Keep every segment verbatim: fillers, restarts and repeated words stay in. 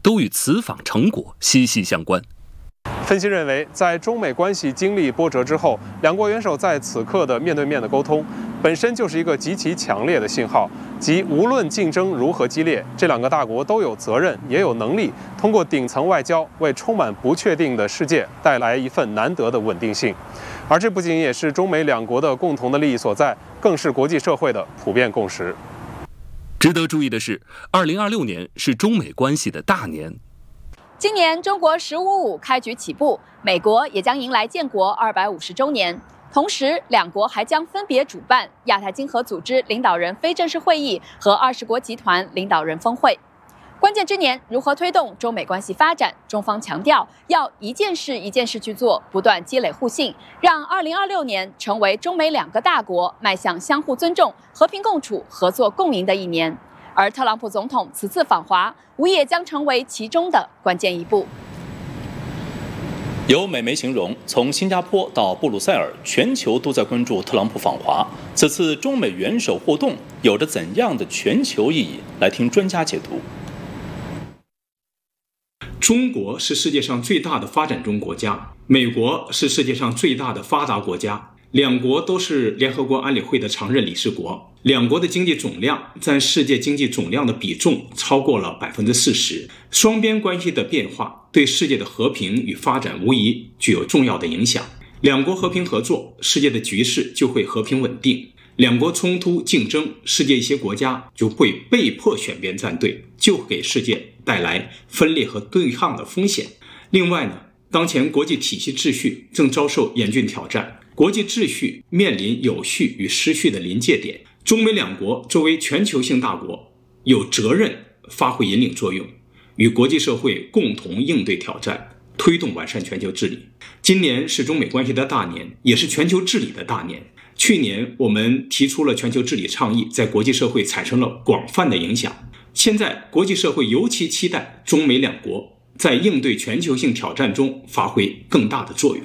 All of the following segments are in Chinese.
都与此访成果息息相关。 分析认为，在中美关系经历波折之后，两国元首在此刻的面对面的沟通，本身就是一个极其强烈的信号，即无论竞争如何激烈，这两个大国都有责任，也有能力，通过顶层外交，为充满不确定的世界带来一份难得的稳定性。而这不仅也是中美两国的共同的利益所在，更是国际社会的普遍共识。 值得注意的是，二零二六年是中美关系的大年。 今年中国“十五五”开局起步，美国也将迎来建国二百五十周年。同时，两国还将分别主办亚太经合组织领导人非正式会议和二十国集团领导人峰会。关键之年，如何推动中美关系发展？中方强调要一件事一件事去做，不断积累互信，让二零二六年成为中美两个大国迈向相互尊重、和平共处、合作共赢的一年。而特朗普总统此次访华，无疑将成为其中的关键一步。 有美媒形容，从新加坡到布鲁塞尔，全球都在关注特朗普访华。此次中美元首互动有着怎样的全球意义？来听专家解读。 中国是世界上最大的发展中国家，美国是世界上最大的发达国家，两国都是联合国安理会的常任理事国，两国的经济总量占世界经济总量的比重超过了 百分之四十， 双边关系的变化对世界的和平与发展无疑具有重要的影响。两国和平合作，世界的局势就会和平稳定；两国冲突竞争，世界一些国家就会被迫选边站队，就给世界带来分裂和对抗的风险。另外呢，当前国际体系秩序正遭受严峻挑战，国际秩序面临有序与失序的临界点。中美两国作为全球性大国，有责任发挥引领作用，与国际社会共同应对挑战，推动完善全球治理。今年是中美关系的大年，也是全球治理的大年。去年我们提出了全球治理倡议，在国际社会产生了广泛的影响。现在国际社会尤其期待中美两国在应对全球性挑战中发挥更大的作用。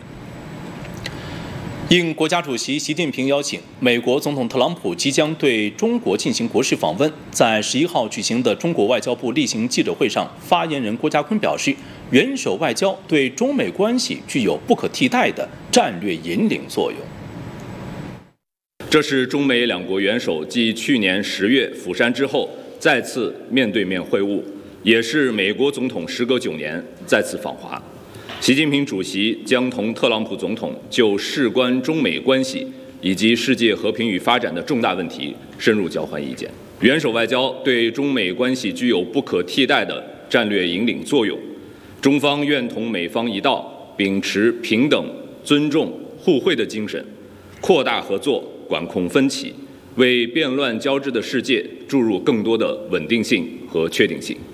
应国家主席习近平邀请，美国总统特朗普即将对中国进行国事访问。在十一号举行的中国外交部例行记者会上，发言人郭家坤表示，元首外交对中美关系具有不可替代的战略引领作用。 这是中美两国元首继去年十月釜山之后再次面对面会晤，也是美国总统时隔九年再次访华。习近平主席将同特朗普总统就事关中美关系以及世界和平与发展的重大问题深入交换意见。元首外交对中美关系具有不可替代的战略引领作用，中方愿同美方一道，秉持平等、尊重、互惠的精神，扩大合作，管控分歧，为变乱交织的世界注入更多的稳定性和确定性。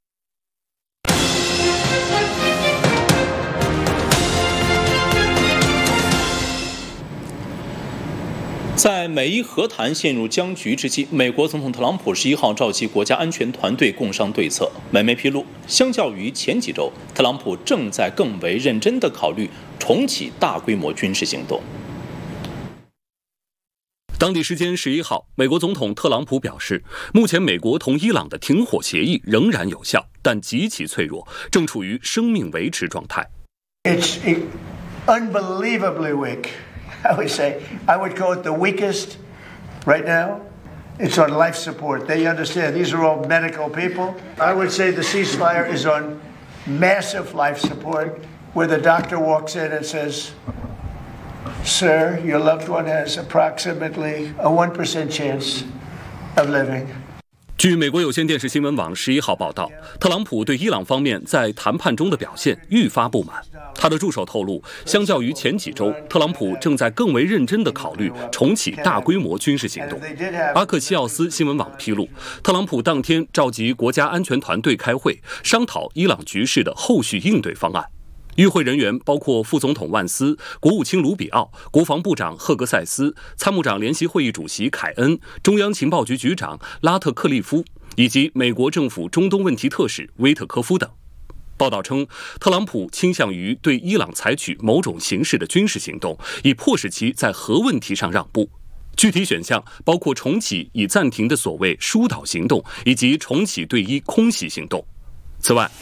在美伊和谈陷入僵局之际，美国总统特朗普十一号召集国家安全团队共商对策。美媒披露，相较于前几周，特朗普正在更为认真地考虑重启大规模军事行动。 当地时间十一号，美国总统特朗普表示，目前美国同伊朗的停火协议仍然有效，但极其脆弱，正处于生命维持状态。 It's unbelievably weak. I would say, I would call it the weakest right now. It's on life support. They understand these are all medical people. I would say the ceasefire is on massive life support, where the doctor walks in and says, Sir, your loved one has approximately a one percent chance of living. 据美国有线电视新闻网十一号报道，特朗普对伊朗方面在谈判中的表现愈发不满。他的助手透露，相较于前几周，特朗普正在更为认真地考虑重启大规模军事行动。阿克西奥斯新闻网披露，特朗普当天召集国家安全团队开会，商讨伊朗局势的后续应对方案。与会人员包括副总统万斯、国务卿卢比奥、国防部长赫格塞斯、参谋长联席会议主席凯恩、中央情报局局长拉特克利夫，以及美国政府中东问题特使威特科夫等。报道称，特朗普倾向于对伊朗采取某种形式的军事行动，以迫使其在核问题上让步。具体选项包括重启已暂停的所谓疏导行动，以及重启对伊空袭行动。此外，